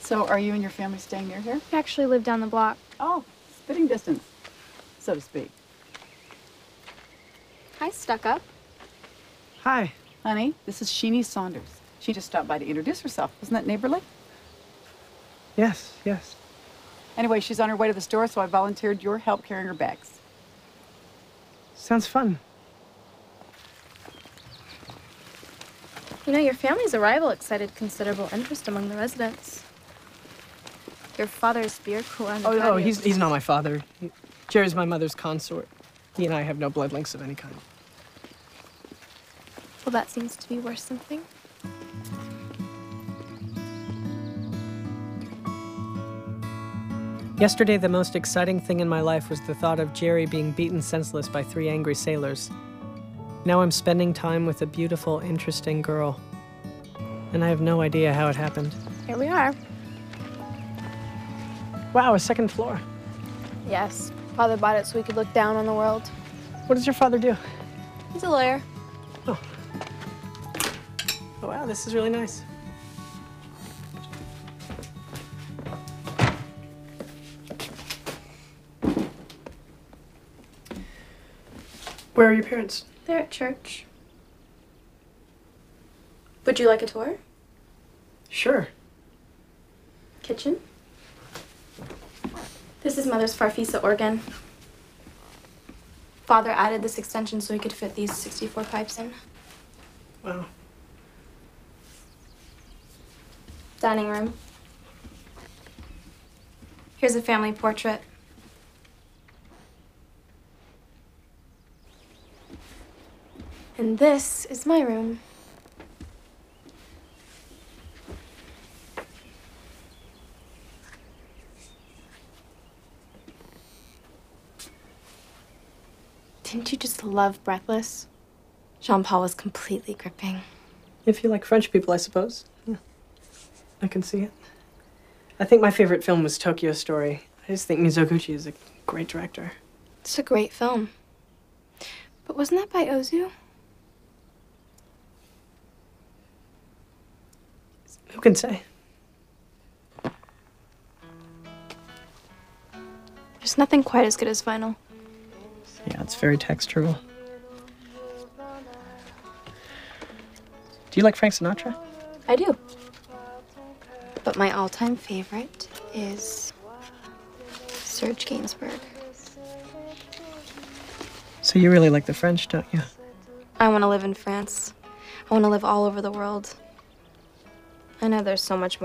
So are you and your family staying near here? We actually live down the block. Oh, spitting distance, so to speak. Hi, Stuck-Up. Hi. Honey, this is Sheenie Saunders. She just stopped by to introduce herself. Isn't that neighborly? Yes, yes. Anyway, she's on her way to the store, so I volunteered your help carrying her bags. Sounds fun. You know, your family's arrival excited considerable interest among the residents. Your father's beer cooler on the patio. Oh, he's not my father. Jerry's my mother's consort. He and I have no blood links of any kind. Well, that seems to be worth something. Yesterday, the most exciting thing in my life was the thought of Jerry being beaten senseless by 3 angry sailors. Now I'm spending time with a beautiful, interesting girl. And I have no idea how it happened. Here we are. Wow, a 2nd floor. Yes. Father bought it so we could look down on the world. What does your father do? He's a lawyer. Oh, wow, this is really nice. Where are your parents? They're at church. Would you like a tour? Sure. Kitchen. This is Mother's Farfisa organ. Father added this extension so he could fit these 64 pipes in. Wow. Dining room. Here's a family portrait. And this is my room. Didn't you just love Breathless? Jean-Paul was completely gripping. If you like French people, I suppose. Yeah. I can see it. I think my favorite film was Tokyo Story. I just think Mizoguchi is a great director. It's a great film. But wasn't that by Ozu? Who can say? There's nothing quite as good as Vinyl. Yeah, it's very textural. Do you like Frank Sinatra? I do. But my all-time favorite is Serge Gainsbourg. So you really like the French, don't you? I want to live in France. I want to live all over the world. I know there's so much more.